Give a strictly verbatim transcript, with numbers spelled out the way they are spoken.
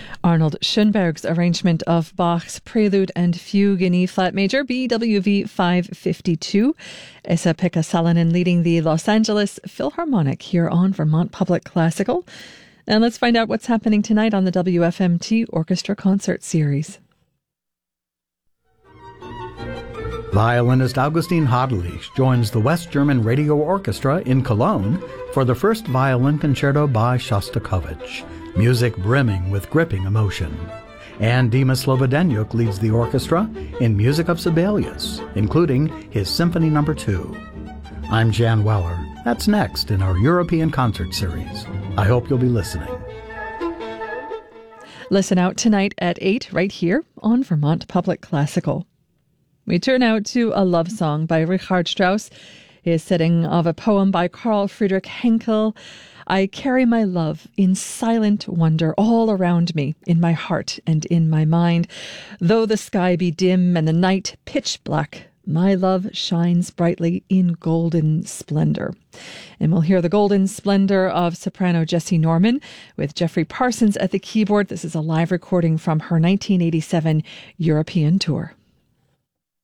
Arnold Schoenberg's arrangement of Bach's Prelude and Fugue in E flat major, B W V five fifty-two. Esa-Pekka Salonen leading the Los Angeles Philharmonic here on Vermont Public Classical. And let's find out what's happening tonight on the W F M T Orchestra Concert Series. Violinist Augustine Hodlich joins the West German Radio Orchestra in Cologne for the first violin concerto by Shostakovich, music brimming with gripping emotion. And Dima Slobodenyuk leads the orchestra in music of Sibelius, including his Symphony Number two. I'm Jan Weller. That's next in our European Concert Series. I hope you'll be listening. Listen out tonight at eight right here on Vermont Public Classical. We turn out to a love song by Richard Strauss, his setting of a poem by Carl Friedrich Henkel. I carry my love in silent wonder all around me, in my heart and in my mind. Though the sky be dim and the night pitch black, my love shines brightly in golden splendor. And we'll hear the golden splendor of soprano Jessie Norman with Jeffrey Parsons at the keyboard. This is a live recording from her nineteen eighty-seven European tour.